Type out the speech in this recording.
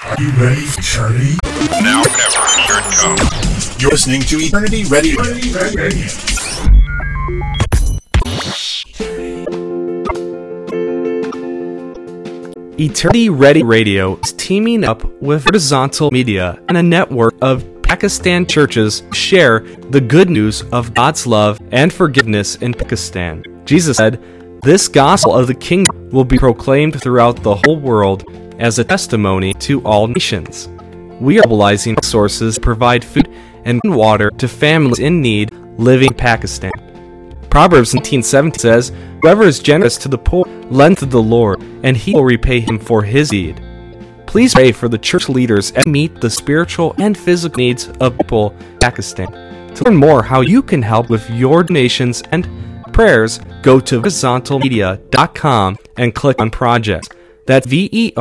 Are you ready for eternity? Now or never, here it comes. You're listening to Eternity Ready Radio. Eternity Ready Radio is teaming up with Horizontal Media and a network of Pakistan churches to share the good news of God's love and forgiveness in Pakistan. Jesus said, "This gospel of the kingdom will be proclaimed throughout the whole world as a testimony to all nations." We are mobilizing resources to provide food and water to families in need living in Pakistan. Proverbs 19:17 says, "Whoever is generous to the poor lends to the Lord, and he will repay him for his deed." Please pray for the church leaders and meet the spiritual and physical needs of people in Pakistan. To learn more how you can help with your donations and prayers, go to horizontalmedia.com and click on projects. That's